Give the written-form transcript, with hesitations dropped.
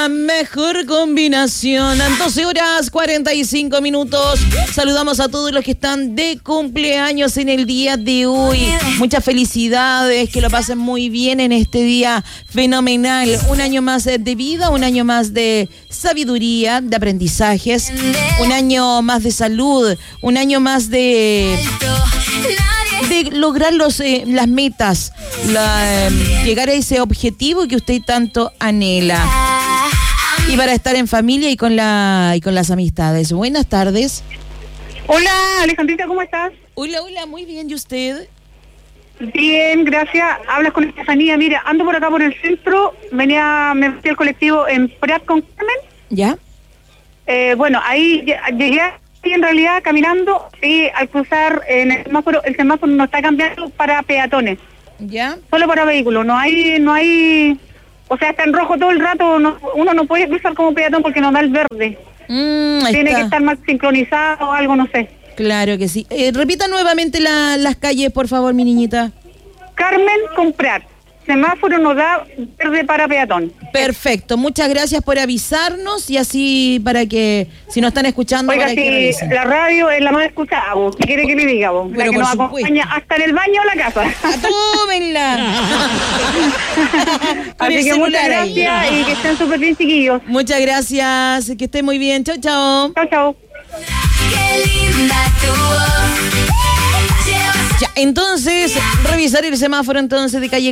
la mejor combinación. 12 horas 45 minutos. Saludamos a todos los que están de cumpleaños en el día de hoy. Muchas felicidades, que lo pasen muy bien en este día fenomenal. Un año más de vida, un año más de sabiduría, de aprendizajes, un año más de salud, un año más de lograr las metas, llegar a ese objetivo que usted tanto anhela. Y para estar en familia y con las amistades. Buenas tardes. Hola, Alejandrita, ¿cómo estás? Hola, muy bien. ¿Y usted? Bien, gracias. Hablas con Estefanía. Mira, ando por acá por el centro. Me metí al colectivo en Prat con Carmen. ¿Ya? Bueno, ahí llegué en realidad caminando y al cruzar en el semáforo no está cambiando para peatones. ¿Ya? Solo para vehículos. No hay, o sea, está en rojo todo el rato. Uno no puede cruzar como peatón porque no da el verde. Tiene que estar más sincronizado o algo, no sé. Claro que sí. Repita nuevamente las calles, por favor, mi niñita. Carmen con Prat. Semáforo no da verde para peatón. Perfecto, muchas gracias por avisarnos y así para que, si nos están escuchando, oiga, para que revisen. La radio es la más escuchada, vos. ¿Qué quiere que le diga, vos? Pero la que nos acompaña hasta en el baño o la casa. ¡Tómenla! Así que muchas gracias y que estén súper bien, chiquillos. Muchas gracias, que estén muy bien. Chao, chao. Chao, chao. Qué linda tu voz. Ya, entonces, revisar el semáforo entonces de calle